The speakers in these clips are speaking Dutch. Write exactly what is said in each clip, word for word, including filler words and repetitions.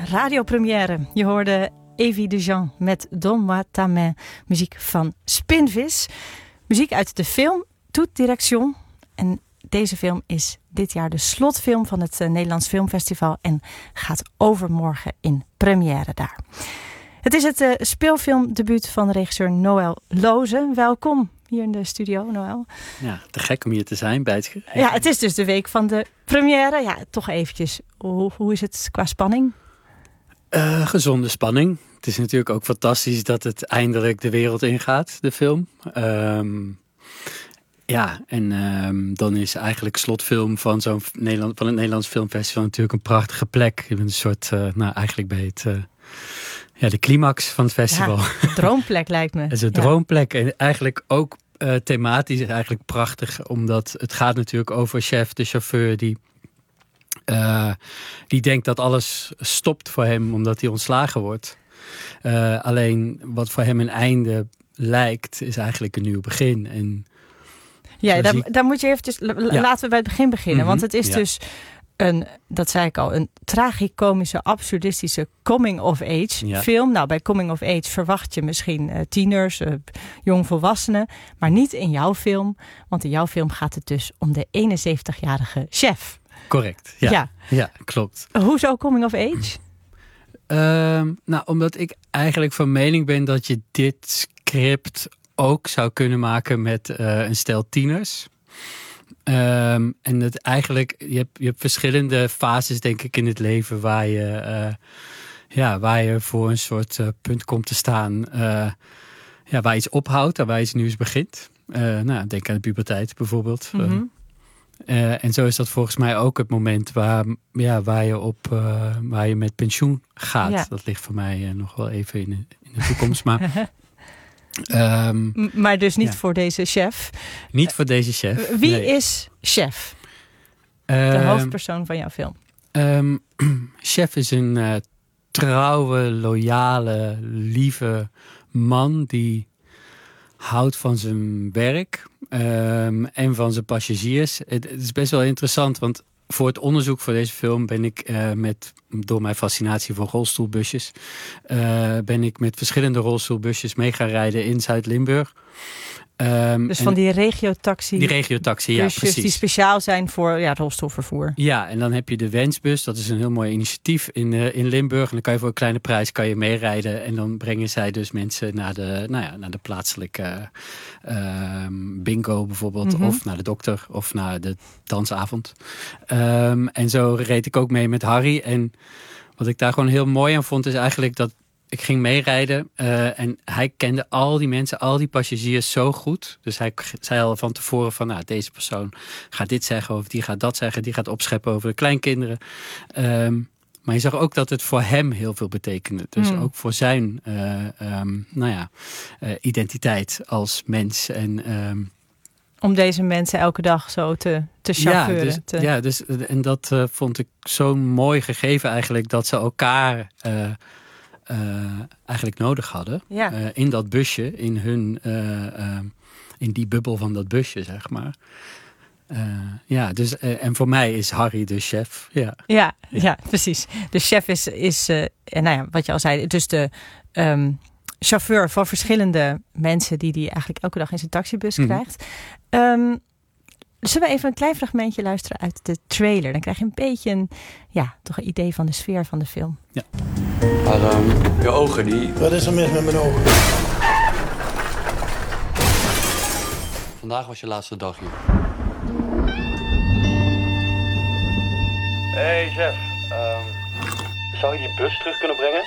radiopremière. Je hoorde Evie Dejean met Donne-moi ta main. Muziek van Spinvis. Muziek uit de film Toute Direction. En deze film is dit jaar de slotfilm van het uh, Nederlands Filmfestival en gaat overmorgen in première daar. Het is het uh, speelfilmdebuut van regisseur Noël Loze. Welkom hier in de studio, Noël. Ja, te gek om hier te zijn bij het... Ja, het is dus de week van de première. Ja, toch eventjes. Hoe, hoe is het qua spanning? Uh, gezonde spanning. Het is natuurlijk ook fantastisch dat het eindelijk de wereld ingaat, de film. Um, ja, en um, dan is eigenlijk slotfilm van, zo'n Nederland, van het Nederlands Filmfestival natuurlijk een prachtige plek. Je bent een soort, uh, nou eigenlijk bij het... Uh, Ja, de climax van het festival. Ja, een droomplek lijkt me. Het is een ja. droomplek. En eigenlijk ook uh, thematisch is eigenlijk prachtig. Omdat het gaat natuurlijk over chef, de chauffeur die... Uh, die denkt dat alles stopt voor hem omdat hij ontslagen wordt. Uh, alleen wat voor hem een einde lijkt, is eigenlijk een nieuw begin. En ja, daar, ik... daar moet je eventjes... L- ja. Laten we bij het begin beginnen. Mm-hmm. Want het is ja. dus... Een, dat zei ik al, een tragicomische, absurdistische coming-of-age ja. film. Nou, bij coming-of-age verwacht je misschien uh, tieners, uh, jongvolwassenen. Maar niet in jouw film, want in jouw film gaat het dus om de eenenzeventigjarige chef. Correct, ja. Ja, ja klopt. Hoezo coming-of-age? Uh, nou, omdat ik eigenlijk van mening ben dat je dit script ook zou kunnen maken met uh, een stel tieners. Um, en het eigenlijk, je hebt, je hebt verschillende fases denk ik in het leven waar je, uh, ja, waar je voor een soort uh, punt komt te staan. Uh, ja, waar iets ophoudt en waar iets nieuws begint. Uh, nou, denk aan de puberteit bijvoorbeeld. Mm-hmm. Uh, en zo is dat volgens mij ook het moment waar, ja, waar, je, op, uh, waar je met pensioen gaat. Ja. Dat ligt voor mij uh, nog wel even in de, in de toekomst. Maar... Um, maar dus niet ja. voor deze chef. Niet voor deze chef. Wie nee. is chef? De um, hoofdpersoon van jouw film. Um, chef is een uh, trouwe, loyale, lieve man die houdt van zijn werk um, en van zijn passagiers. Het, het is best wel interessant, want voor het onderzoek voor deze film ben ik uh, met, door mijn fascinatie voor rolstoelbusjes, uh, ben ik met verschillende rolstoelbusjes mee gaan rijden in Zuid-Limburg. Um, dus van die regiotaxi. Die regiotaxi, ja, precies. Die speciaal zijn voor ja, rolstoelvervoer. Ja, en dan heb je de Wensbus. Dat is een heel mooi initiatief in, uh, in Limburg. En dan kan je voor een kleine prijs kan je meerijden. En dan brengen zij dus mensen naar de, nou ja, naar de plaatselijke uh, bingo bijvoorbeeld. Mm-hmm. Of naar de dokter. Of naar de dansavond. Um, en zo reed ik ook mee met Harry. En wat ik daar gewoon heel mooi aan vond is eigenlijk dat ik ging meerijden uh, en hij kende al die mensen, al die passagiers zo goed. Dus hij zei al van tevoren van, nou, deze persoon gaat dit zeggen of die gaat dat zeggen. Die gaat opscheppen over de kleinkinderen. Um, maar je zag ook dat het voor hem heel veel betekende. Dus mm. ook voor zijn uh, um, nou ja, uh, identiteit als mens. En, um, om deze mensen elke dag zo te, te chauffeuren. Ja, dus, te... ja, dus en dat uh, vond ik zo'n mooi gegeven eigenlijk, dat ze elkaar... Uh, Uh, eigenlijk nodig hadden. Ja. Uh, in dat busje, in hun, uh, uh, in die bubbel van dat busje, zeg maar. Uh, ja, dus, uh, en voor mij is Harry de chef. Ja, ja, ja. ja precies. De chef is, is uh, nou ja, wat je al zei, dus de um, chauffeur van verschillende mensen die die eigenlijk elke dag in zijn taxibus mm-hmm. krijgt. Um, Zullen we even een klein fragmentje luisteren uit de trailer? Dan krijg je een beetje een, ja, toch een idee van de sfeer van de film. Ja. Maar um, je ogen, die... Wat is er mis met mijn ogen? Vandaag was je laatste dag hier. Hé hey, chef, um, zou je die bus terug kunnen brengen?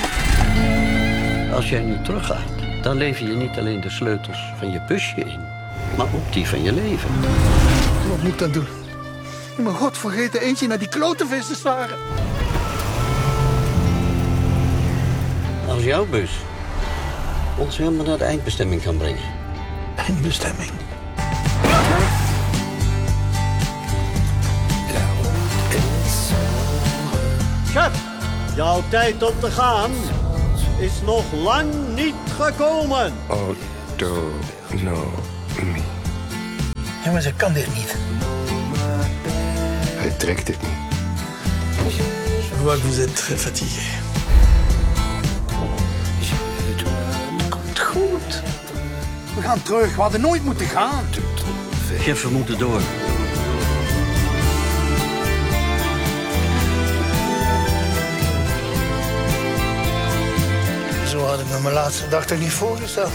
Als jij nu teruggaat, dan lever je niet alleen de sleutels van je busje in, maar ook die van je leven. Wat moet ik dan doen? Je mag god vergeten eentje naar die klote vissen varen. Als jouw bus ons helemaal naar de eindbestemming kan brengen. Eindbestemming? Chef, jouw tijd om te gaan is nog lang niet gekomen. Oh, do no me. Jongens, ik kan dit niet. Hij trekt het niet. Je vois que vous êtes très fatigué. Komt goed. We gaan terug. We hadden nooit moeten gaan. Chef, we moeten door. Zo had ik me mijn laatste dag toch niet voorgesteld.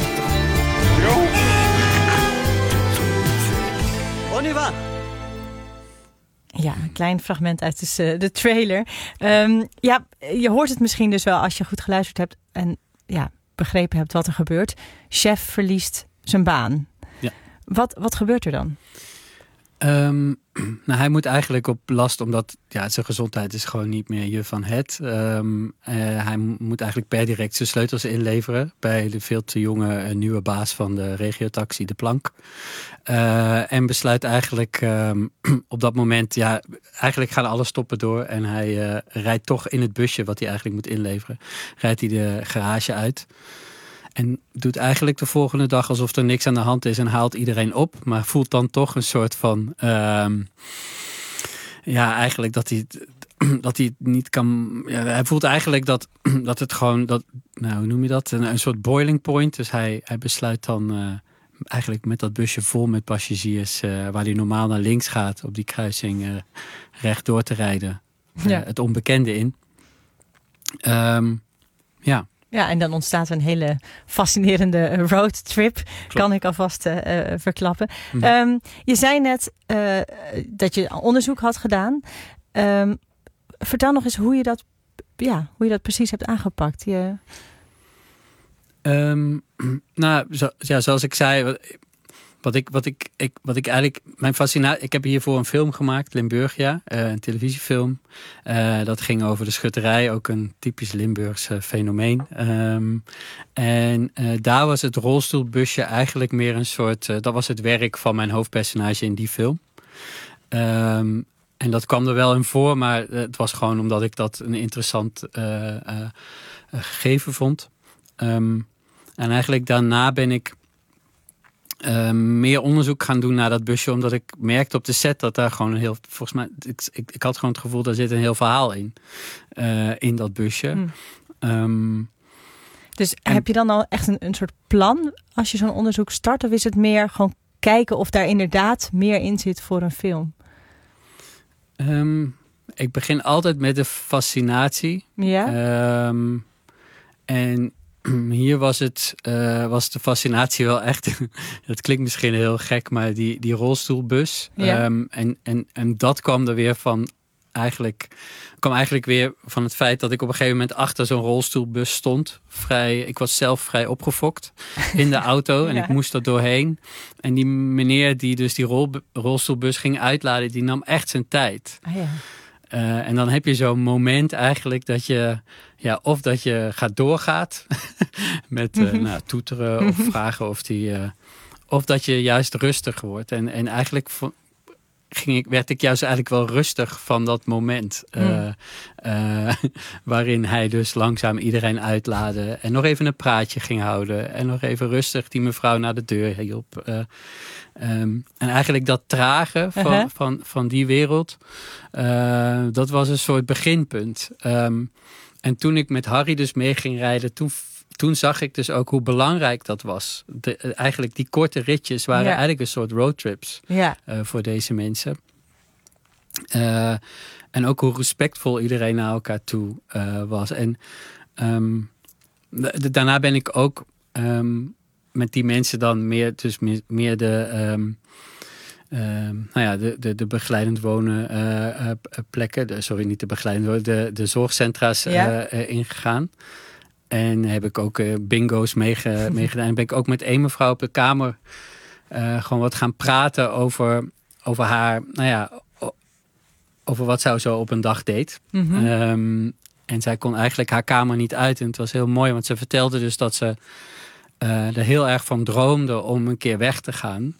On y va. Ja, een klein fragment uit dus, uh, de trailer. Um, ja, je hoort het misschien dus wel als je goed geluisterd hebt en ja, begrepen hebt wat er gebeurt. Chef verliest zijn baan. Ja. Wat, wat gebeurt er dan? Um, nou, hij moet eigenlijk op last, omdat ja, zijn gezondheid is gewoon niet meer je van het. Um, uh, hij moet eigenlijk per direct zijn sleutels inleveren bij de veel te jonge uh, nieuwe baas van de regiotaxi, De Plank. Uh, en besluit eigenlijk um, op dat moment, ja, eigenlijk gaan alle stoppen door. En hij uh, rijdt toch in het busje wat hij eigenlijk moet inleveren. Rijdt hij de garage uit. En doet eigenlijk de volgende dag alsof er niks aan de hand is en haalt iedereen op. Maar voelt dan toch een soort van... Uh, ja, eigenlijk dat hij, dat hij het niet kan... Ja, hij voelt eigenlijk dat, dat het gewoon... Dat, nou, hoe noem je dat? Een, een soort boiling point. Dus hij, hij besluit dan uh, eigenlijk met dat busje vol met passagiers... Uh, waar hij normaal naar links gaat op die kruising... Uh, rechtdoor te rijden. Uh, ja. Het onbekende in. Um, ja... Ja, en dan ontstaat een hele fascinerende roadtrip. Klopt. Kan ik alvast uh, verklappen. Mm-hmm. Um, je zei net uh, dat je onderzoek had gedaan. Um, vertel nog eens hoe je dat, ja, hoe je dat precies hebt aangepakt. Je... Um, nou, zo, ja, zoals ik zei... Wat, Wat ik, wat ik, ik, wat ik eigenlijk, mijn fascinatie, ik heb hiervoor een film gemaakt, Limburgia, uh, een televisiefilm. Uh, dat ging over de schutterij, ook een typisch Limburgs uh, fenomeen. Um, en uh, daar was het rolstoelbusje eigenlijk meer een soort, uh, dat was het werk van mijn hoofdpersonage in die film. Um, en dat kwam er wel in voor, maar uh, het was gewoon omdat ik dat een interessant uh, uh, uh, gegeven vond. Um, en eigenlijk daarna ben ik Uh, meer onderzoek gaan doen naar dat busje. Omdat ik merkte op de set dat daar gewoon een heel... Volgens mij, ik, ik, ik had gewoon het gevoel, daar zit een heel verhaal in. Uh, in dat busje. Hmm. Um, dus en, heb je dan al echt een, een soort plan als je zo'n onderzoek start? Of is het meer gewoon kijken of daar inderdaad meer in zit voor een film? Um, ik begin altijd met de fascinatie. Ja. Um, en... Hier was, het, uh, was de fascinatie wel echt... Dat klinkt misschien heel gek, maar die, die rolstoelbus. Ja. Um, en, en, en dat kwam er weer van... Eigenlijk, kwam eigenlijk weer van het feit dat ik op een gegeven moment achter zo'n rolstoelbus stond. Vrij, ik was zelf vrij opgefokt in de auto en ja. Ik moest er doorheen. En die meneer die dus die rol, rolstoelbus ging uitladen, die nam echt zijn tijd. Ah, ja. Uh, en dan heb je zo'n moment eigenlijk dat je... Ja, of dat je gaat doorgaat met uh, mm-hmm. nou, toeteren of vragen of die... Uh, of dat je juist rustig wordt. En, en eigenlijk ging ik, werd ik juist eigenlijk wel rustig van dat moment. Mm. Uh, uh, waarin hij dus langzaam iedereen uitlaadde. En nog even een praatje ging houden. En nog even rustig die mevrouw naar de deur hielp. Uh, um, en eigenlijk dat trage van, uh-huh. van, van die wereld. Uh, dat was een soort beginpunt. Um, en toen ik met Harry dus mee ging rijden... Toen, toen zag ik dus ook hoe belangrijk dat was. De, eigenlijk die korte ritjes waren ja. eigenlijk een soort roadtrips ja. uh, voor deze mensen. Uh, en ook hoe respectvol iedereen naar elkaar toe uh, was. En um, de, daarna ben ik ook um, met die mensen dan meer, dus meer, meer de... Um, Uh, nou ja, de, de, de begeleidend wonen uh, uh, plekken, de, sorry, niet de begeleidend wonen, de, de zorgcentra's ja. uh, uh, ingegaan. En heb ik ook uh, bingo's meege, meegedaan. En ben ik ook met één mevrouw op de kamer uh, gewoon wat gaan praten over, over haar, nou ja, over wat zij zo op een dag deed. Mm-hmm. Um, en zij kon eigenlijk haar kamer niet uit. En het was heel mooi, want ze vertelde dus dat ze uh, er heel erg van droomde om een keer weg te gaan.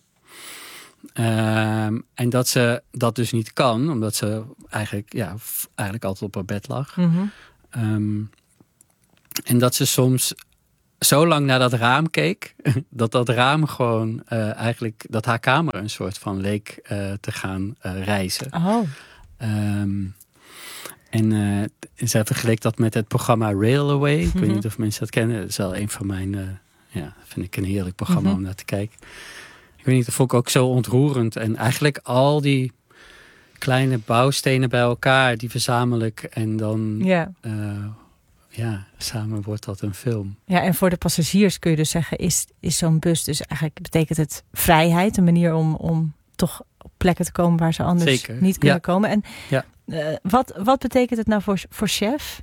Um, en dat ze dat dus niet kan, omdat ze eigenlijk, ja, eigenlijk altijd op haar bed lag. Mm-hmm. Um, en dat ze soms zo lang naar dat raam keek, dat dat raam gewoon uh, eigenlijk, dat haar kamer een soort van leek uh, te gaan uh, reizen. Oh. Um, En uh, zij vergeleek dat met het programma Railway. Ik Mm-hmm. weet niet of mensen dat kennen. Dat is wel een van mijn... Uh, ja, vind ik een heerlijk programma Mm-hmm. om naar te kijken. Ik weet niet, dat vond ik ook zo ontroerend. En eigenlijk al die kleine bouwstenen bij elkaar, die verzamel ik. En dan... Ja. Uh, ja, samen wordt dat een film. Ja, en voor de passagiers kun je dus zeggen, is, is zo'n bus dus eigenlijk betekent het vrijheid, een manier om, om toch op plekken te komen waar ze anders Zeker. niet kunnen Ja. komen. En ja. uh, wat, wat betekent het nou voor, voor Chef?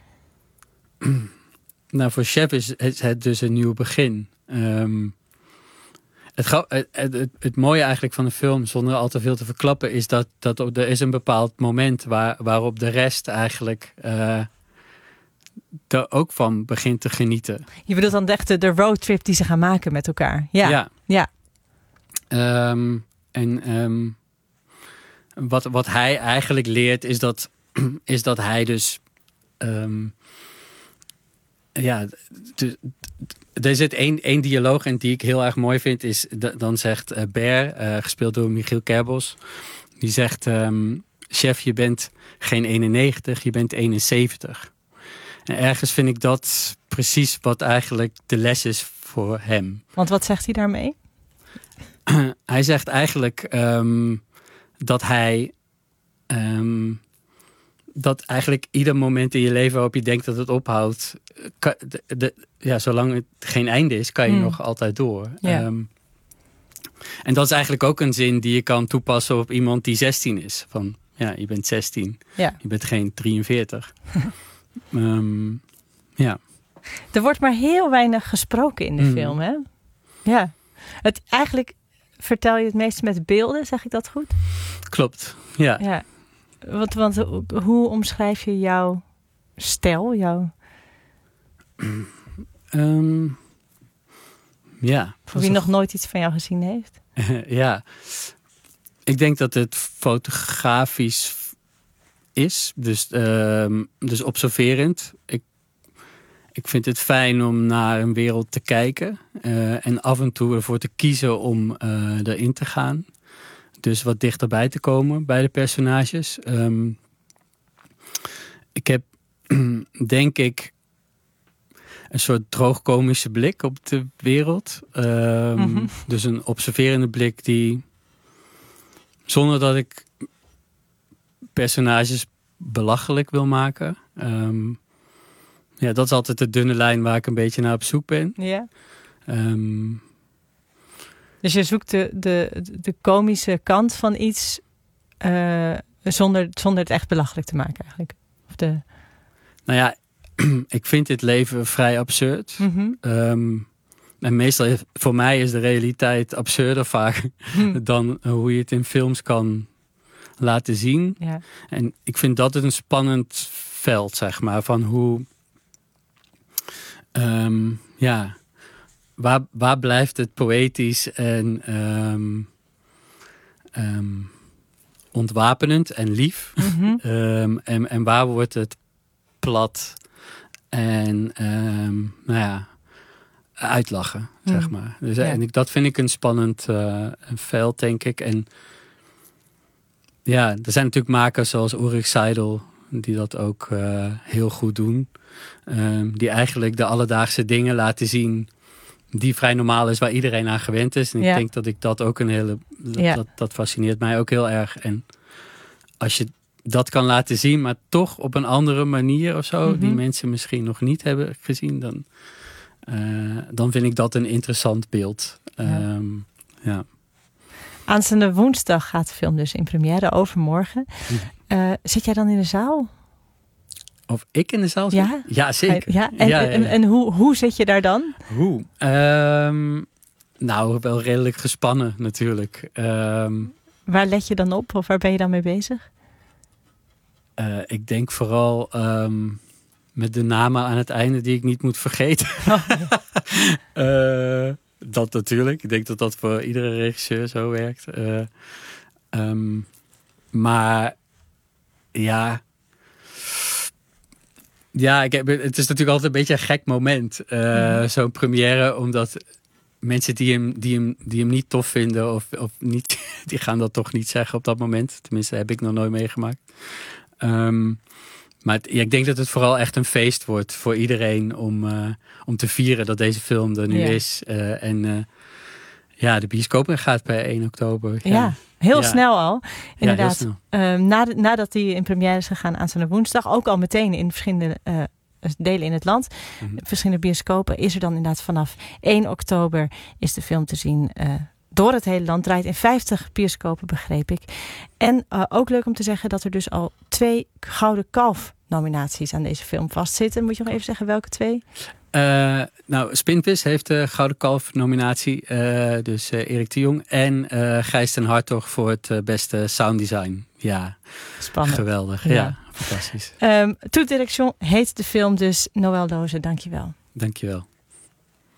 Nou, voor Chef is het, het dus een nieuw begin. Um, het, het, het, het mooie eigenlijk van de film, zonder al te veel te verklappen, is dat, dat er is een bepaald moment waar, waarop de rest eigenlijk uh, er ook van begint te genieten. Je bedoelt dan echt de, de roadtrip die ze gaan maken met elkaar. Ja. Ja. ja. Um, en um, wat, wat hij eigenlijk leert is dat, is dat hij dus... Um, ja, de, de, er zit één, één dialoog in die ik heel erg mooi vind. Is, de, dan zegt uh, Bear, uh, gespeeld door Michiel Kerbos. Die zegt, um, chef, je bent geen eenennegentig, je bent eenenzeventig. En ergens vind ik dat precies wat eigenlijk de les is voor hem. Want wat zegt hij daarmee? Hij zegt eigenlijk um, dat hij... Um, dat eigenlijk ieder moment in je leven waarop je denkt dat het ophoudt... Kan, de, de, ja, zolang het geen einde is, kan je mm. nog altijd door. Ja. Um, en dat is eigenlijk ook een zin die je kan toepassen op iemand die zestien is. Van, ja, je bent zestien. Ja. Je bent geen drieënveertig. um, ja. Er wordt maar heel weinig gesproken in de mm. film, hè? Ja. Het, eigenlijk vertel je het meest met beelden, zeg ik dat goed? Klopt, ja. Ja. Want, want hoe omschrijf je jouw stijl? Jouw... Um, ja. Voor wie nog nooit iets van jou gezien heeft? Ja. Ik denk dat het fotografisch is. Dus, um, dus observerend. Ik, ik vind het fijn om naar een wereld te kijken. Uh, en af en toe ervoor te kiezen om uh, erin te gaan. Dus wat dichterbij te komen bij de personages. Um, ik heb, denk ik, een soort droogkomische blik op de wereld. Um, mm-hmm. Dus een observerende blik die, zonder dat ik personages belachelijk wil maken. Um, ja, dat is altijd de dunne lijn waar ik een beetje naar op zoek ben. Ja. Um, Dus je zoekt de, de, de komische kant van iets uh, zonder, zonder het echt belachelijk te maken eigenlijk. Of de... Nou ja, ik vind dit leven vrij absurd. Mm-hmm. Um, en meestal, voor mij is de realiteit absurder vaak mm. dan hoe je het in films kan laten zien. Ja. En ik vind dat een spannend veld, zeg maar, van hoe... Um, ja... Waar, waar blijft het poëtisch en um, um, ontwapenend en lief? Mm-hmm. um, en, en waar wordt het plat en um, nou ja, uitlachen, mm. zeg maar. Dus, ja. En ik, dat vind ik een spannend uh, veld, denk ik. En ja, er zijn natuurlijk makers zoals Ulrich Seidel die dat ook uh, heel goed doen. Um, die eigenlijk de alledaagse dingen laten zien die vrij normaal is, waar iedereen aan gewend is. En ja. ik denk dat ik dat ook een hele... Dat, ja. dat, dat fascineert mij ook heel erg. En als je dat kan laten zien, maar toch op een andere manier of zo, mm-hmm. die mensen misschien nog niet hebben gezien, dan, uh, dan vind ik dat een interessant beeld. Ja. Um, ja. Aanstaande woensdag gaat de film dus in première, overmorgen. Uh, zit jij dan in de zaal? Of ik in de zaal zit? Ja, ja zeker. Ja, en ja, ja, ja. en, en hoe, hoe zit je daar dan? Hoe? Um, nou, wel redelijk gespannen natuurlijk. Um, waar let je dan op? Of waar ben je dan mee bezig? Uh, ik denk vooral um, met de namen aan het einde die ik niet moet vergeten. Oh, ja. uh, dat natuurlijk. Ik denk dat dat voor iedere regisseur zo werkt. Uh, um, maar ja... Ja, ik heb, het is natuurlijk altijd een beetje een gek moment. Uh, mm. Zo'n première, omdat mensen die hem, die hem, die hem niet tof vinden... Of, of niet, die gaan dat toch niet zeggen op dat moment. Tenminste, heb ik nog nooit meegemaakt. Um, maar het, ja, ik denk dat het vooral echt een feest wordt voor iedereen om, uh, om te vieren dat deze film er nu ja. is. Uh, en uh, ja, de bioscoop gaat per één oktober. Ja, ja heel ja. snel al. Inderdaad. Ja, snel. Uh, na, nadat die in première is gegaan aanstaande woensdag, ook al meteen in verschillende uh, delen in het land, mm-hmm. verschillende bioscopen, is er dan inderdaad vanaf één oktober is de film te zien. Uh, Door het hele land, draait in vijftig bioscopen, begreep ik. En uh, ook leuk om te zeggen dat er dus al twee Gouden Kalf nominaties aan deze film vastzitten. Moet je nog even zeggen welke twee? Uh, nou, Spinvis heeft de Gouden Kalf nominatie. Uh, dus uh, Erik de Jong. En uh, Gijs ten Hartog voor het uh, beste sounddesign. Ja, spannend. Geweldig. Ja, ja fantastisch. Um, Toute Direction heet de film dus. Noël Loze, dankjewel. Dankjewel.